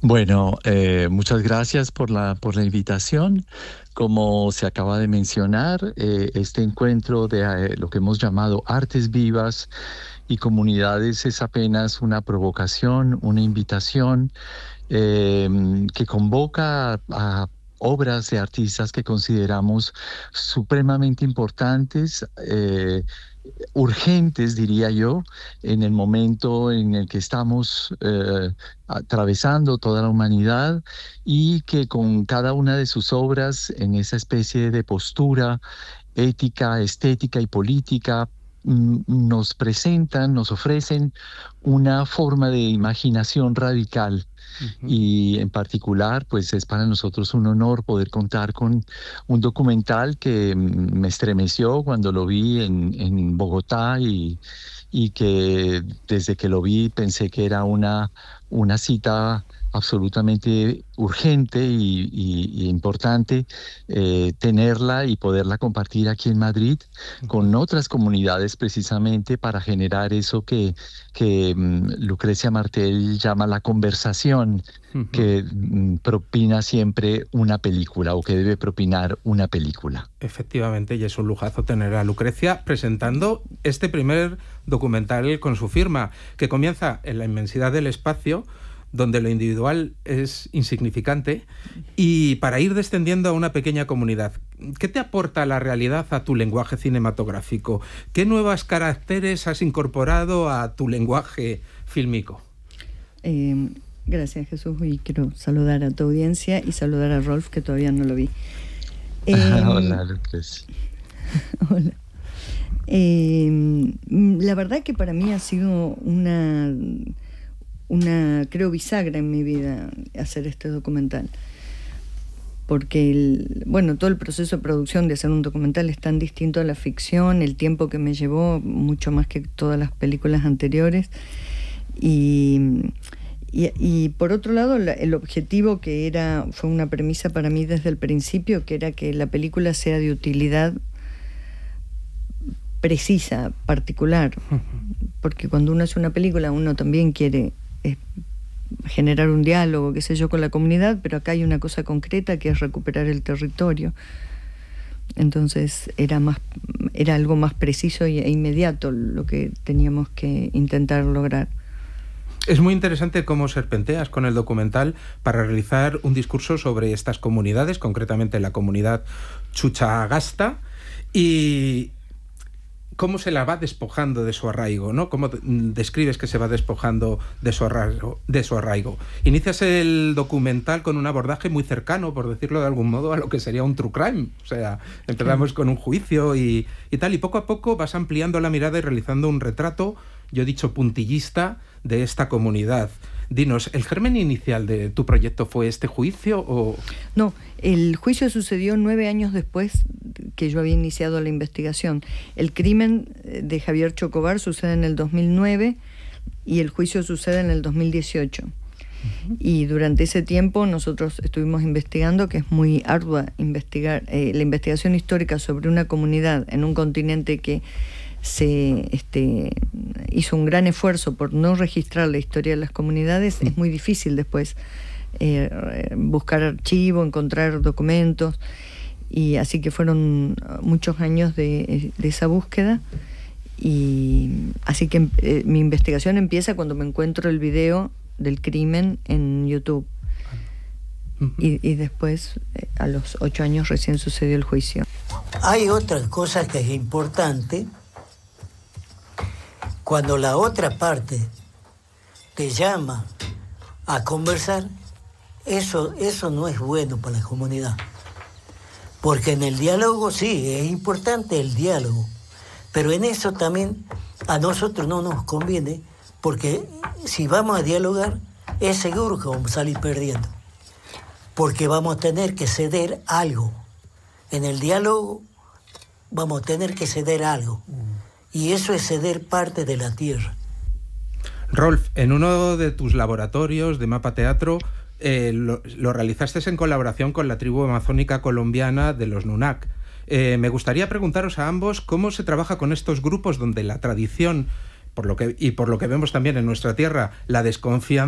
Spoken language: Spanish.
Bueno, muchas gracias por la invitación. Como se acaba de mencionar, este encuentro de lo que hemos llamado Artes Vivas y Comunidades es apenas una provocación, una invitación eh, que convoca a obras de artistas que consideramos supremamente importantes, urgentes, diría yo, en el momento en el que estamos atravesando toda la humanidad, y que con cada una de sus obras, en esa especie de postura ética, estética y política, nos presentan, nos ofrecen una forma de imaginación radical. Ujú. Y en particular, pues es para nosotros un honor poder contar con un documental que me estremeció cuando lo vi en Bogotá, y que desde que lo vi pensé que era una cita absolutamente urgente y importante, tenerla y poderla compartir aquí en Madrid Ujú. con otras comunidades, precisamente para generar eso que Lucrecia Martel llama la conversación Ujú. que propina siempre una película, o que debe propinar una película. Efectivamente, y es un lujazo tener a Lucrecia presentando este primer documental con su firma, que comienza en la inmensidad del espacio, donde lo individual es insignificante, y para ir descendiendo a una pequeña comunidad. ¿Qué te aporta la realidad a tu lenguaje cinematográfico? ¿Qué nuevos caracteres has incorporado a tu lenguaje fílmico? Eh, Gracias, Jesús, y quiero saludar a tu audiencia y saludar a Rolf, que todavía no lo vi. Hola, Lucrecia. Hola. La verdad que para mí ha sido una creo, bisagra en mi vida hacer este documental. Porque todo el proceso de producción de hacer un documental es tan distinto a la ficción, el tiempo que me llevó, mucho más que todas las películas anteriores. Y por otro lado, el objetivo fue una premisa para mí desde el principio, que era que la película sea de utilidad precisa, particular. Porque cuando uno hace una película, uno también quiere generar un diálogo, qué sé yo, con la comunidad, pero acá hay una cosa concreta que es recuperar el territorio. Entonces era algo más preciso e inmediato lo que teníamos que intentar lograr. Es muy interesante cómo serpenteas con el documental para realizar un discurso sobre estas comunidades, concretamente la comunidad Chuchagasta, y cómo se la va despojando de su arraigo, ¿no? Cómo describes que se va despojando de su arraigo. Inicias el documental con un abordaje muy cercano, por decirlo de algún modo, a lo que sería un true crime. O sea, empezamos con un juicio y tal, y poco a poco vas ampliando la mirada y realizando un retrato, yo he dicho puntillista, de esta comunidad. Dinos, ¿el germen inicial de tu proyecto fue este juicio o...? No, el juicio sucedió 9 años después que yo había iniciado la investigación. El crimen de Javier Chocobar sucede en el 2009 y el juicio sucede en el 2018. Uh-huh. Y durante ese tiempo nosotros estuvimos investigando, que es muy ardua investigar, la investigación histórica sobre una comunidad en un continente que se hizo un gran esfuerzo por no registrar la historia de las comunidades. Es muy difícil después buscar archivo, encontrar documentos, y así que fueron muchos años de esa búsqueda. Y así que mi investigación empieza cuando me encuentro el video del crimen en YouTube. Uh-huh. Y después, a los 8 años, recién sucedió el juicio. Hay otra cosa que es importante. Cuando la otra parte te llama a conversar, eso no es bueno para la comunidad. Porque en el diálogo sí, es importante el diálogo, pero en eso también a nosotros no nos conviene, porque si vamos a dialogar, es seguro que vamos a salir perdiendo, porque vamos a tener que ceder algo. En el diálogo vamos a tener que ceder algo. Y eso es ceder parte de la tierra. Rolf, en uno de tus laboratorios de Mapa Teatro lo realizaste en colaboración con la tribu amazónica colombiana de los Nunak. Me gustaría preguntaros a ambos cómo se trabaja con estos grupos donde la tradición, por lo que vemos también en nuestra tierra, la desconfianza